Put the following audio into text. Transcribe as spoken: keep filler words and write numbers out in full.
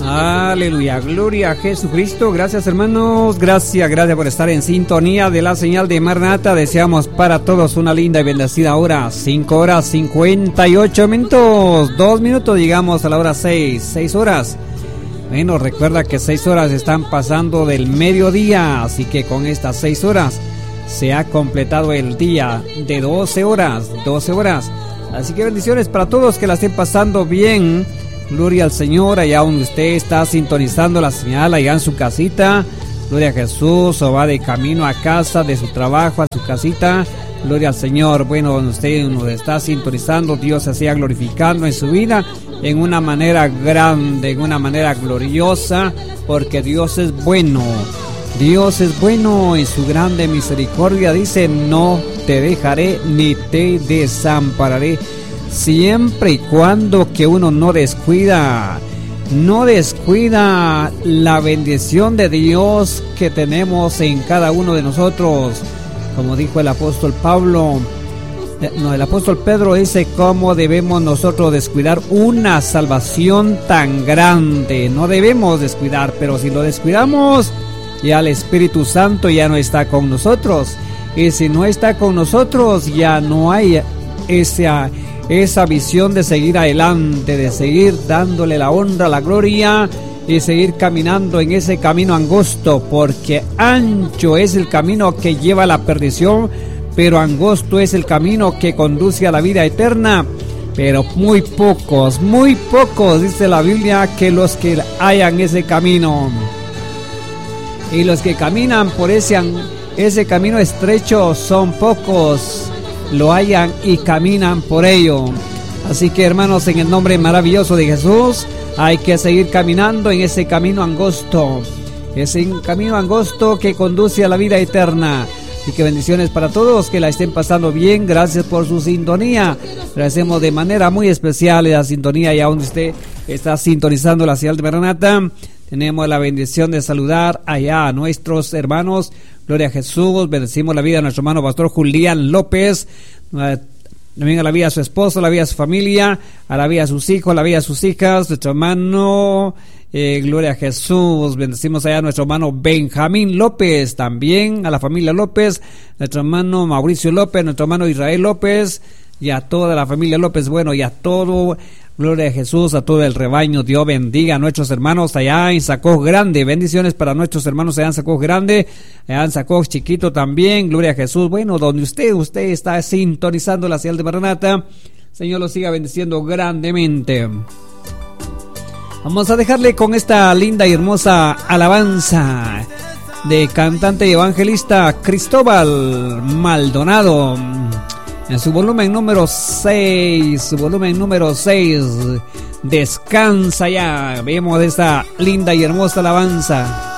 Aleluya, gloria a Jesucristo. Gracias, hermanos, gracias, gracias por estar en sintonía de la señal de Maranata. Deseamos para todos una linda y bendecida hora. Cinco horas cincuenta y ocho minutos, dos minutos, llegamos a la hora seis, seis horas. Bueno, recuerda que seis horas están pasando del mediodía, así que con estas seis horas se ha completado el día de doce horas, doce horas. Así que bendiciones para todos, que la estén pasando bien. Gloria al Señor, allá donde usted está sintonizando la señal, allá en su casita. Gloria a Jesús, o va de camino a casa, de su trabajo a su casita. Gloria al Señor. Bueno, donde usted nos está sintonizando, Dios se siga glorificando en su vida en una manera grande, en una manera gloriosa, porque Dios es bueno. Dios es bueno, en su grande misericordia dice: no te dejaré ni te desampararé. Siempre y cuando que uno no descuida, no descuida la bendición de Dios que tenemos en cada uno de nosotros. Como dijo el apóstol Pablo, no, el apóstol Pedro dice: ¿cómo debemos nosotros descuidar una salvación tan grande? No debemos descuidar, pero si lo descuidamos, ya el Espíritu Santo ya no está con nosotros. Y si no está con nosotros, ya no hay esa... esa visión de seguir adelante, de seguir dándole la honra, la gloria y seguir caminando en ese camino angosto, porque ancho es el camino que lleva a la perdición, pero angosto es el camino que conduce a la vida eterna. Pero muy pocos, muy pocos, dice la Biblia, que los que hallan ese camino. Y los que caminan por ese, ese camino estrecho son pocos. Lo hallan y caminan por ello. Así que, hermanos, en el nombre maravilloso de Jesús, hay que seguir caminando en ese camino angosto, ese camino angosto que conduce a la vida eterna. Así que bendiciones para todos, que la estén pasando bien. Gracias por su sintonía. Agradecemos de manera muy especial la sintonía, y aún usted está sintonizando la señal de Maranata. Tenemos la bendición de saludar allá a nuestros hermanos. Gloria a Jesús. Bendecimos la vida de nuestro hermano pastor Julián López. También a la vida de su esposo, a la vida de su familia, a la vida de sus hijos, a la vida de sus hijas. Nuestro hermano, eh, gloria a Jesús. Bendecimos allá a nuestro hermano Benjamín López. También a la familia López. Nuestro hermano Mauricio López, nuestro hermano Israel López. Y a toda la familia López. Bueno, y a todo... Gloria a Jesús, a todo el rebaño. Dios bendiga a nuestros hermanos allá en Sacó Grande. Bendiciones para nuestros hermanos allá en Sacó Grande, allá en Sacó Chiquito también. Gloria a Jesús. Bueno, donde usted, usted está sintonizando la señal de Maranata, Señor lo siga bendiciendo grandemente. Vamos a dejarle con esta linda y hermosa alabanza de cantante y evangelista Cristóbal Maldonado. En su volumen número seis, su volumen número seis, Descansa ya. Vemos esta linda y hermosa alabanza.